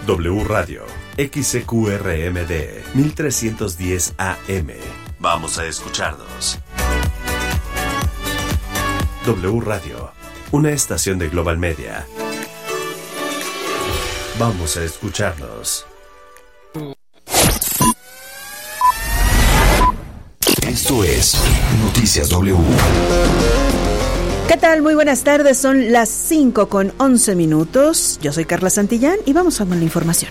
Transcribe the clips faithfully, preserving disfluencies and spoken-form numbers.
W Radio, X C Q R M D, mil trescientos diez A M. Vamos a escucharnos. W Radio, una estación de Global Media. Vamos a escucharnos. Esto es Noticias W. ¿Qué tal? Muy buenas tardes, son las cinco con once minutos. Yo soy Carla Santillán y vamos a con la información.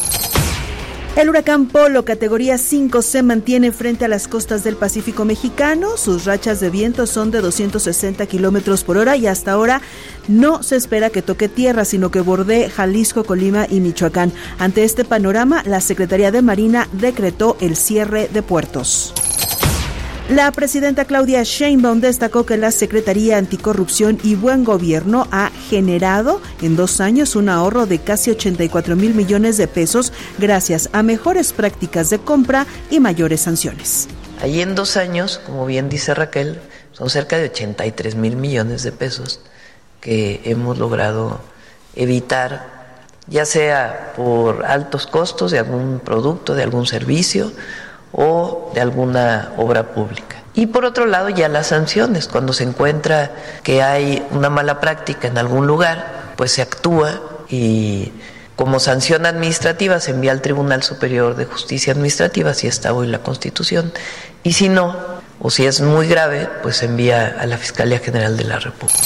El huracán Polo, categoría cinco, se mantiene frente a las costas del Pacífico mexicano. Sus rachas de viento son de doscientos sesenta kilómetros por hora y hasta ahora no se espera que toque tierra, sino que bordee Jalisco, Colima y Michoacán. Ante este panorama, la Secretaría de Marina decretó el cierre de puertos. La presidenta Claudia Sheinbaum destacó que la Secretaría Anticorrupción y Buen Gobierno ha generado en dos años un ahorro de casi ochenta y cuatro mil millones de pesos gracias a mejores prácticas de compra y mayores sanciones. Allí en dos años, como bien dice Raquel, son cerca de ochenta y tres mil millones de pesos que hemos logrado evitar, ya sea por altos costos de algún producto, de algún servicio o de alguna obra pública. Y por otro lado, ya las sanciones. Cuando se encuentra que hay una mala práctica en algún lugar, pues se actúa y como sanción administrativa se envía al Tribunal Superior de Justicia Administrativa, si está hoy la Constitución, y si no, o si es muy grave, pues se envía a la Fiscalía General de la República.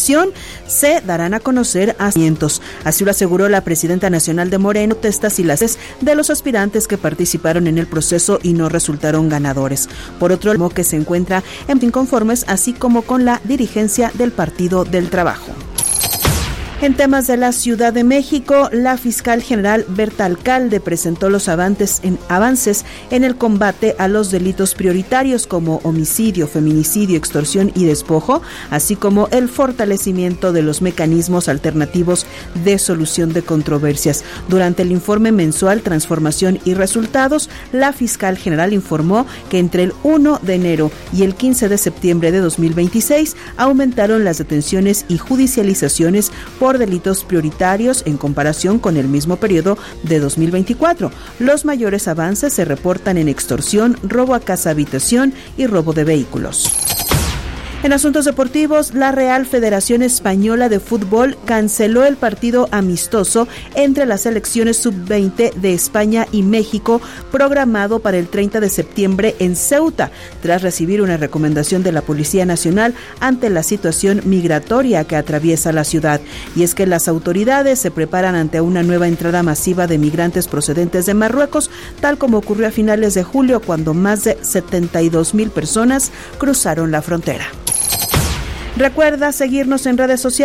Se darán a conocer asientos. Así lo aseguró la presidenta nacional de Morena, testas y las de los aspirantes que participaron en el proceso y no resultaron ganadores. Por otro lado, que se encuentra en inconformes, así como con la dirigencia del Partido del Trabajo. En temas de la Ciudad de México, la fiscal general Berta Alcalde presentó los avances en, avances en el combate a los delitos prioritarios como homicidio, feminicidio, extorsión y despojo, así como el fortalecimiento de los mecanismos alternativos de solución de controversias. Durante el informe mensual Transformación y Resultados, la fiscal general informó que entre el primero de enero y el quince de septiembre de dos mil veintiséis aumentaron las detenciones y judicializaciones por por delitos prioritarios en comparación con el mismo periodo de dos mil veinticuatro. Los mayores avances se reportan en extorsión, robo a casa habitación y robo de vehículos. En asuntos deportivos, la Real Federación Española de Fútbol canceló el partido amistoso entre las selecciones sub veinte de España y México, programado para el treinta de septiembre en Ceuta, tras recibir una recomendación de la Policía Nacional ante la situación migratoria que atraviesa la ciudad. Y es que las autoridades se preparan ante una nueva entrada masiva de migrantes procedentes de Marruecos, tal como ocurrió a finales de julio, cuando más de setenta y dos mil personas cruzaron la frontera. Recuerda seguirnos en redes sociales.